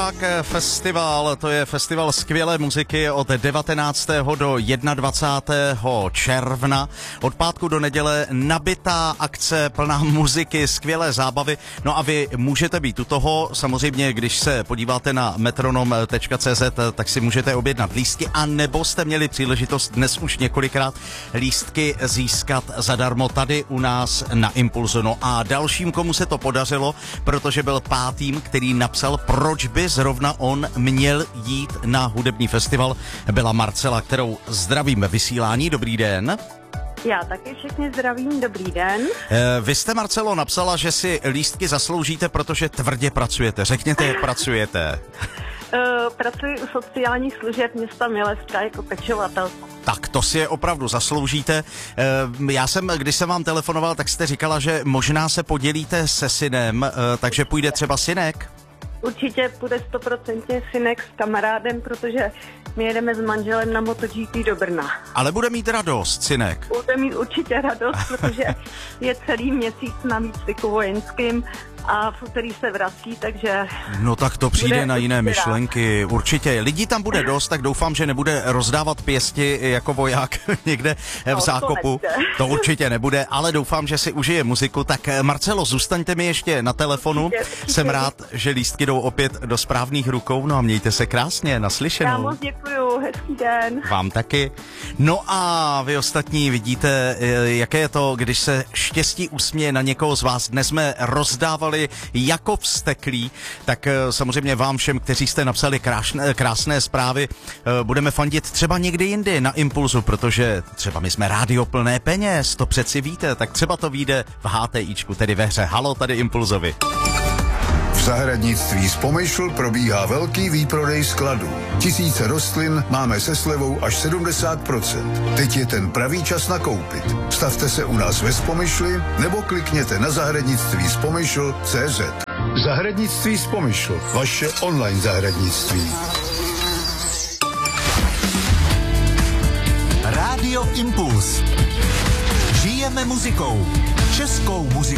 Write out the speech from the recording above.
Festival, to je festival skvělé muziky od 19. do 21. června. Od pátku do neděle nabitá akce, plná muziky, skvělé zábavy. No a vy můžete být u toho, samozřejmě, když se podíváte na metronom.cz, tak si můžete objednat lístky, a nebo jste měli příležitost dnes už několikrát lístky získat zadarmo tady u nás na Impulzu. No a dalším, komu se to podařilo, protože byl pátým, který napsal, proč by zrovna on měl jít na hudební festival, byla Marcela, kterou zdravím ve vysílání. Dobrý den. Já taky všechny zdravím, dobrý den. Vy jste, Marcelo, napsala, že si lístky zasloužíte, protože tvrdě pracujete. Řekněte, jak pracujete. Pracuji u sociálních služeb města Mileska jako pečovatelka. Tak to si je opravdu zasloužíte. Já jsem, když jsem vám telefonoval, tak jste říkala, že možná se podělíte se synem, takže půjde třeba synek? Určitě půjde 100% synek s kamarádem, protože my jedeme s manželem na MotoGP do Brna. Ale bude mít radost, synek. Bude mít určitě radost, protože je celý měsíc na výcviku vojenským a v úterý se vrací, takže... No tak to přijde na jiné myšlenky, určitě. Lidí tam bude dost, tak doufám, že nebude rozdávat pěsti jako voják někde v zákopu. To určitě nebude, ale doufám, že si užije muziku. Tak Marcelo, zůstaňte mi ještě na telefonu. Určitě. Jsem rád, že lístky jdou opět do správných rukou. No a mějte se krásně, naslyšenou. Já moc děkuju, hezký den. Vám taky. No a vy ostatní vidíte, jaké je to, když se štěstí usměje na někoho z vás. Dnes jsme rozdávali jako vzteklí, tak samozřejmě vám všem, kteří jste napsali krásné zprávy, budeme fandit třeba někdy jindy na Impulzu, protože třeba my jsme rádio plné peněz, to přeci víte, tak třeba to vyjde v HTIčku, tedy ve hře Halo tady Impulzovi. V zahradnictví Spomyšl probíhá velký výprodej skladů. Tisíce rostlin máme se slevou až 70%. Teď je ten pravý čas nakoupit. Stavte se u nás ve Spomyšli nebo klikněte na zahradnictví Spomyšl.cz. Zahradnictví Spomyšl, vaše online zahradnictví. Rádio Impuls. Žijeme muzikou. Českou muzikou.